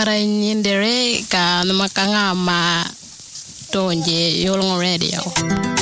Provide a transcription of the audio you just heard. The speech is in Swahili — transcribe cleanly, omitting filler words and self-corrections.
mara nyindere ka makanga ma tonje yolong radio.